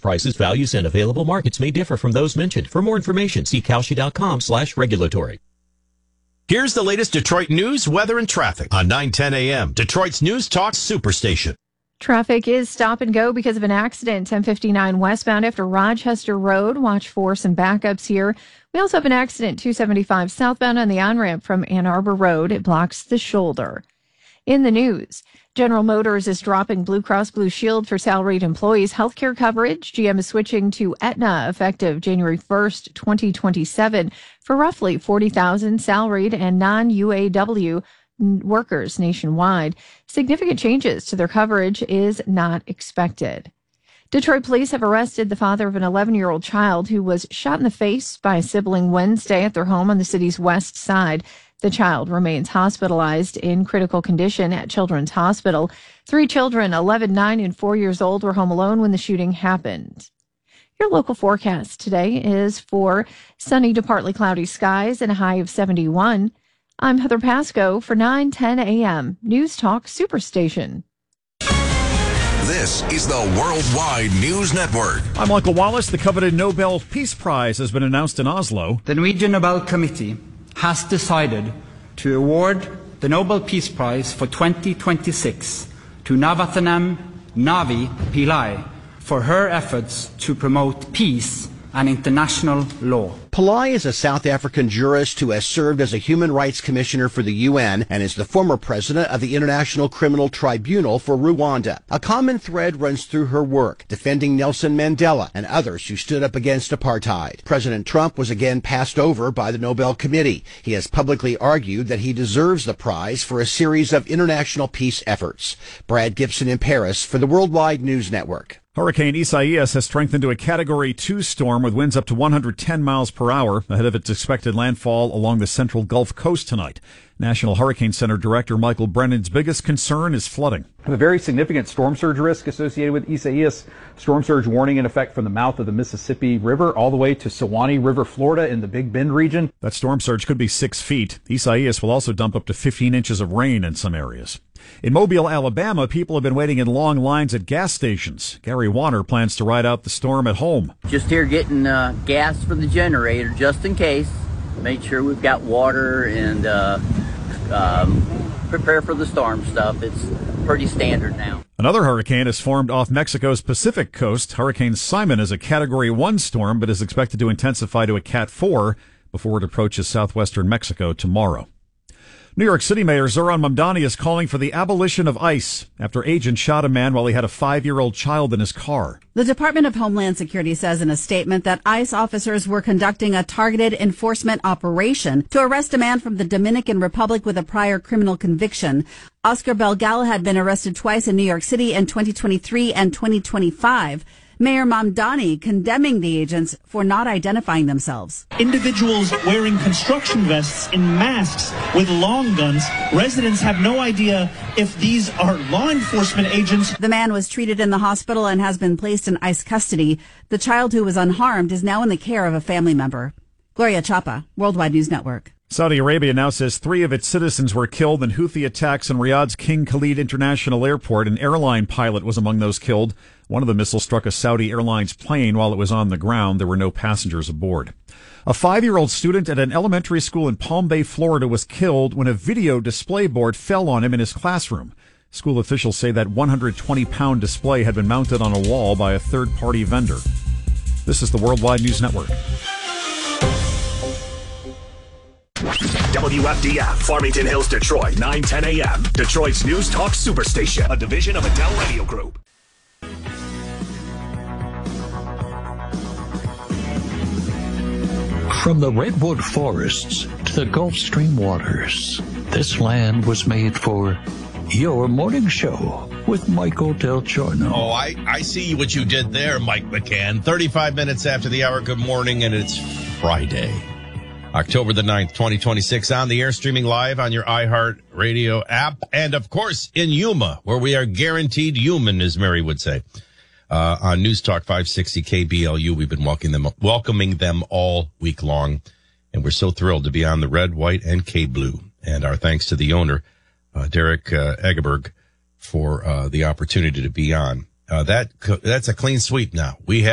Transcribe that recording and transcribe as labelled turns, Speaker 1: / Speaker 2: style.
Speaker 1: prices, values, and available markets may differ from those mentioned. For more information, see Kalshi.com/regulatory.
Speaker 2: Here's the latest Detroit news, weather, and traffic on 9:10 a.m. Detroit's News Talk Superstation.
Speaker 3: Traffic is stop and go because of an accident. 1059 westbound after Rochester Road. Watch for some backups here. We also have an accident 275 southbound on the on-ramp from Ann Arbor Road. It blocks the shoulder. In the news, General Motors is dropping Blue Cross Blue Shield for salaried employees' healthcare coverage. GM is switching to Aetna effective January 1st, 2027 for roughly 40,000 salaried and non-UAW workers nationwide. Significant changes to their coverage is not expected. Detroit police have arrested the father of an 11-year-old child who was shot in the face by a sibling Wednesday at their home on the city's west side. The child remains hospitalized in critical condition at Children's Hospital. 3 children, 11, 9, and 4 years old, were home alone when the shooting happened. Your local forecast today is for sunny to partly cloudy skies and a high of 71. I'm Heather Pasco for 9:10 a.m. News Talk Superstation.
Speaker 4: This is the Worldwide News Network.
Speaker 5: I'm Michael Wallace. The coveted Nobel Peace Prize has been announced in Oslo.
Speaker 6: The Norwegian Nobel Committee has decided to award the Nobel Peace Prize for 2026 to Navaratnam Navi Pillai for her efforts to promote peace and international law.
Speaker 7: Pillai is a South African jurist who has served as a human rights commissioner for the UN and is the former president of the International Criminal Tribunal for Rwanda. A common thread runs through her work, defending Nelson Mandela and others who stood up against apartheid. President Trump was again passed over by the Nobel Committee. He has publicly argued that he deserves the prize for a series of international peace efforts. Brad Gibson in Paris for the Worldwide News Network.
Speaker 5: Hurricane Isaias has strengthened to a Category 2 storm with winds up to 110 miles per hour ahead of its expected landfall along the central Gulf Coast tonight. National Hurricane Center Director Michael Brennan's biggest concern is flooding.
Speaker 8: A very significant storm surge risk associated with Isaias. Storm surge warning in effect from the mouth of the Mississippi River all the way to Suwannee River, Florida in the Big Bend region.
Speaker 5: That storm surge could be 6 feet. Isaias will also dump up to 15 inches of rain in some areas. In Mobile, Alabama, people have been waiting in long lines at gas stations. Gary Warner plans to ride out the storm at home.
Speaker 9: Just here getting gas for the generator just in case. Make sure we've got water and prepare for the storm stuff. It's pretty standard now.
Speaker 5: Another hurricane has formed off Mexico's Pacific coast. Hurricane Simon is a Category 1 storm, but is expected to intensify to a Cat 4 before it approaches southwestern Mexico tomorrow. New York City Mayor Zohran Mamdani is calling for the abolition of ICE after agents shot a man while he had a 5-year-old child in his car.
Speaker 10: The Department of Homeland Security says in a statement that ICE officers were conducting a targeted enforcement operation to arrest a man from the Dominican Republic with a prior criminal conviction. Oscar Belgal had been arrested twice in New York City in 2023 and 2025. Mayor Mamdani condemning the agents for not identifying themselves.
Speaker 11: Individuals wearing construction vests and masks with long guns. Residents have no idea if these are law enforcement agents.
Speaker 10: The man was treated in the hospital and has been placed in ICE custody. The child, who was unharmed, is now in the care of a family member. Gloria Chapa, Worldwide News Network.
Speaker 5: Saudi Arabia now says 3 of its citizens were killed in Houthi attacks on Riyadh's King Khalid International Airport. An airline pilot was among those killed. One of the missiles struck a Saudi Airlines plane while it was on the ground. There were no passengers aboard. A 5-year-old student at an elementary school in Palm Bay, Florida, was killed when a video display board fell on him in his classroom. School officials say that 120-pound display had been mounted on a wall by a third-party vendor. This is the Worldwide News Network.
Speaker 2: WFDF, Farmington Hills, Detroit, 9:10 a.m. Detroit's News Talk Superstation, a division of Adele Radio Group.
Speaker 12: From the redwood forests to the Gulf Stream waters, this land was made for your morning show with Michael Del Giorno.
Speaker 13: Oh, I see what you did there, Mike McCann. 35 minutes after the hour, good morning, and it's Friday, October the 9th, 2026, on the air, streaming live on your iHeart Radio app, and, of course, in Yuma, where we are guaranteed human, as Mary would say. On News Talk 560 KBLU, we've been welcoming them all week long, and we're so thrilled to be on the red, white, and K-Blue. And our thanks to the owner, Derek Egeberg, for the opportunity to be on. That's a clean sweep now. We have